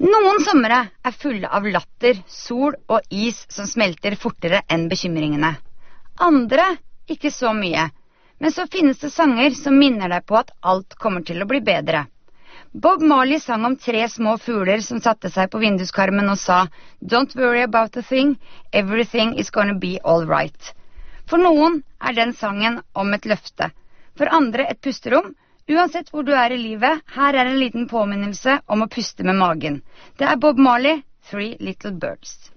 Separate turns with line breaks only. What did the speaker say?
Noen somre fulle av latter, sol og is som smelter fortere enn bekymringene. Andre ikke så mye, men så finnes det sanger som minner deg på at alt kommer til å bli bedre. Bob Marley sang om 3 små fugler som satte seg på vinduskarmen og sa «Don't worry about a thing, everything is gonna be all right». For noen den sangen om et løfte, for andre et pusterom. Uansett hvor du i livet, her en liten påminnelse om å puste med magen. Det Bob Marley, 3 Little Birds.